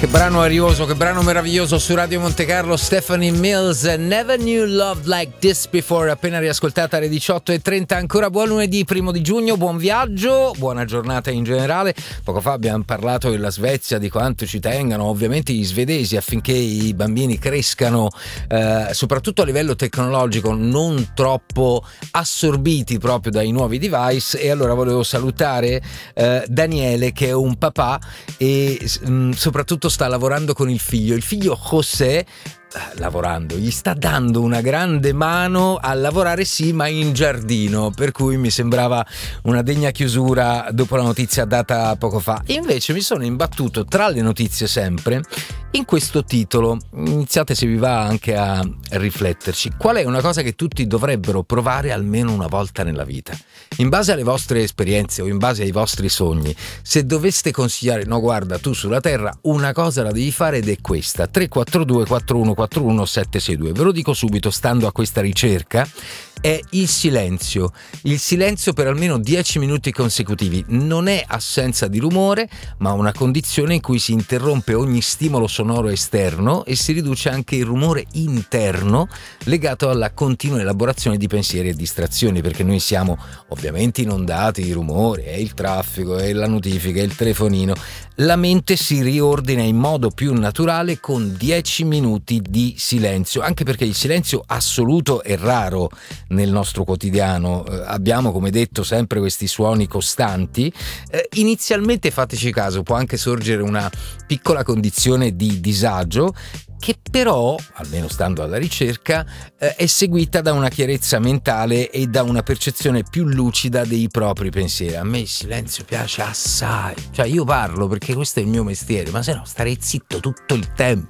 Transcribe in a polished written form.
Che brano arioso, che brano meraviglioso su Radio Monte Carlo. Stephanie Mills, Never Knew Love Like This Before, appena riascoltata alle 18:30. Ancora buon lunedì 1 di giugno, buon viaggio, buona giornata in generale. Poco fa abbiamo parlato della Svezia, di quanto ci tengano ovviamente gli svedesi affinché i bambini crescano soprattutto a livello tecnologico non troppo assorbiti proprio dai nuovi device. E allora volevo salutare Daniele, che è un papà e soprattutto sta lavorando con il figlio José. Lavorando, gli sta dando una grande mano a lavorare, sì, ma in giardino, per cui mi sembrava una degna chiusura dopo la notizia data poco fa. E invece mi sono imbattuto tra le notizie sempre in questo titolo. Iniziate, se vi va, anche a rifletterci. Qual è una cosa che tutti dovrebbero provare almeno una volta nella vita? In base alle vostre esperienze o in base ai vostri sogni, se doveste consigliare, no guarda, tu sulla Terra una cosa la devi fare ed è questa: 342 4141 762. Ve lo dico subito, stando a questa ricerca, è il silenzio per almeno 10 minuti consecutivi. Non è assenza di rumore, ma una condizione in cui si interrompe ogni stimolo sonoro esterno e si riduce anche il rumore interno legato alla continua elaborazione di pensieri e distrazioni, perché noi siamo ovviamente inondati di rumore, è il traffico, è la notifica, è il telefonino. La mente si riordina in modo più naturale con 10 minuti di silenzio, anche perché il silenzio assoluto è raro nel nostro quotidiano. Abbiamo, come detto, sempre questi suoni costanti. Inizialmente, fateci caso, può anche sorgere una piccola condizione di disagio che però, almeno stando alla ricerca, è seguita da una chiarezza mentale e da una percezione più lucida dei propri pensieri. A me il silenzio piace assai, cioè io parlo perché questo è il mio mestiere, ma se no starei zitto tutto il tempo.